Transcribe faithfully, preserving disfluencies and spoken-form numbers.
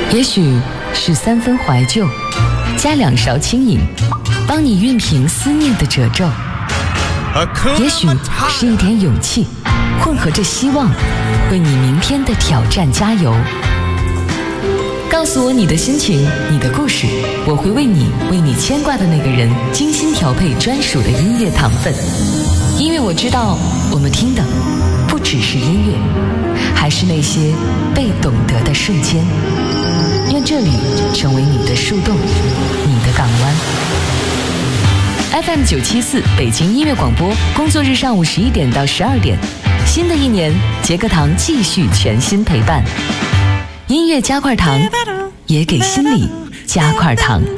也许是三分怀旧，加两勺轻饮，帮你熨平思念的褶皱；也许是一点勇气，混合着希望，为你明天的挑战加油。告诉我你的心情，你的故事，我会为你，为你牵挂的那个人精心调配专属的音乐糖分。因为我知道，我们听的不只是音乐，还是那些被懂得的瞬间。愿这里成为你的树洞，你的港湾。F M 九七四北京音乐广播，工作日上午十一点到十二点。新的一年，杰克堂继续全新陪伴。音乐加块糖，也给心里加块糖。